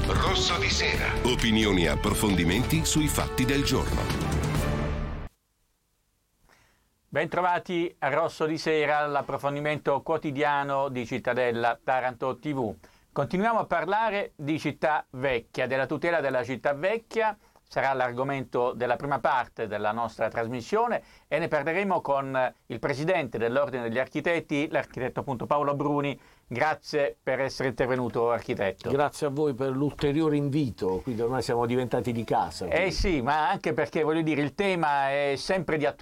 Rosso di Sera. Opinioni e approfondimenti sui fatti del giorno. Bentrovati a Rosso di Sera, l'approfondimento quotidiano di Cittadella Taranto TV. Continuiamo a parlare di città vecchia, della tutela della città vecchia. Sarà l'argomento della prima parte della nostra trasmissione e ne parleremo con il presidente dell'Ordine degli Architetti, l'architetto appunto Paolo Bruni. Grazie per essere intervenuto, architetto. Grazie a voi per l'ulteriore invito, quindi ormai siamo diventati di casa. Sì, ma anche perché voglio dire, il tema è sempre di attualità.